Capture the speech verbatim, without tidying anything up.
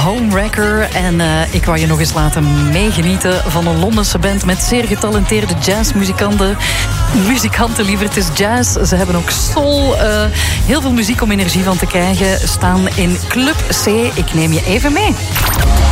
Homewrecker. En uh, ik wou je nog eens laten meegenieten van een Londense band met zeer getalenteerde jazzmuzikanten. Muzikanten liever, het is jazz. Ze hebben ook soul. Uh, heel veel muziek om energie van te krijgen. Staan in Club C. Ik neem je even mee.